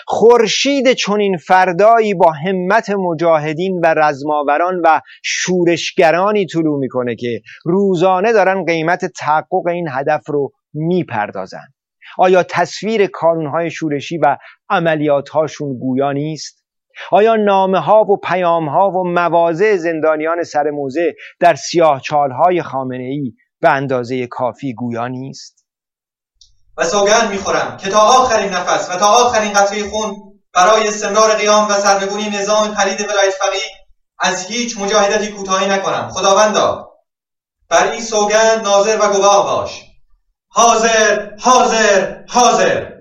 خورشید چنین فردایی با همت مجاهدین و رزماوران و شورشگرانی طلوع میکنه که روزانه دارن قیمت تحقق این هدف رو میپردازن. آیا تصویر کانونهای شورشی و عملیاتهاشون گویا نیست؟ آیا نامه ها و پیام ها و مواضع زندانیان سرموزه در سیاهچالهای خامنه‌ای به اندازه کافی گویا نیست؟ و سوگند میخورم که تا آخرین نفس و تا آخرین قطره خون برای استمرار قیام و سرنگونی نظام پلید ولایت فقیه از هیچ مجاهدتی کوتاهی نکنم. خداوندا بر این سوگند ناظر و گواه باش. حاضر حاضر حاضر.